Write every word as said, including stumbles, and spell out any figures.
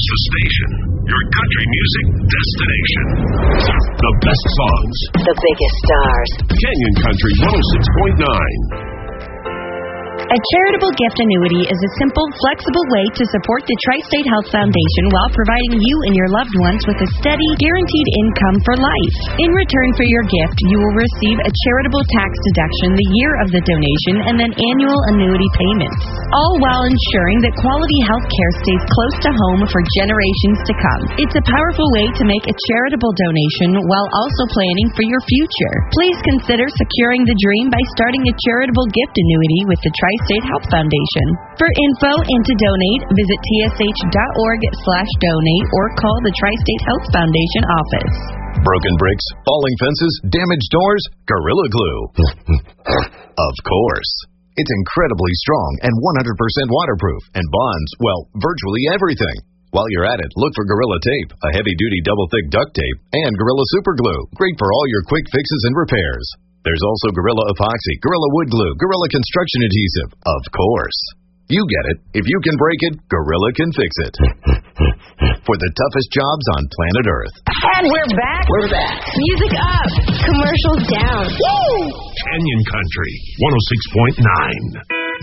The station, your country music destination. The best songs. The biggest stars. Canyon Country one oh six point nine. A charitable gift annuity is a simple, flexible way to support the Tri-State Health Foundation while providing you and your loved ones with a steady, guaranteed income for life. In return for your gift, you will receive a charitable tax deduction the year of the donation and then annual annuity payments, all while ensuring that quality health care stays close to home for generations to come. It's a powerful way to make a charitable donation while also planning for your future. Please consider securing the dream by starting a charitable gift annuity with the Tri-State State Health Foundation. For info and to donate, visit tsh.org slash donate or call the Tri-State Health Foundation office. Broken bricks, falling fences, damaged doors, Gorilla Glue. Of course. It's incredibly strong and one hundred percent waterproof and bonds, well, virtually everything. While you're at it, look for Gorilla Tape, a heavy-duty double-thick duct tape, and Gorilla Super Glue, great for all your quick fixes and repairs. There's also Gorilla Epoxy, Gorilla Wood Glue, Gorilla Construction Adhesive. Of course. You get it. If you can break it, Gorilla can fix it. For the toughest jobs on planet Earth. And we're back. We're back. Music up. Commercials down. Woo! Canyon Country one oh six point nine.